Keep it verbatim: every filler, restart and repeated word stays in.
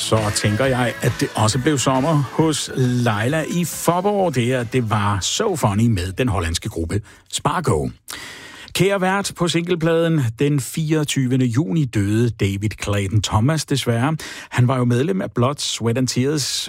så tænker jeg, at det også blev sommer hos Laila i Faaborg. Det her, det var So Funny med den hollandske gruppe Spargo. Kære vært på singlepladen, den fireogtyvende juni døde David Clayton Thomas desværre. Han var jo medlem af Blood, Sweat and Tears,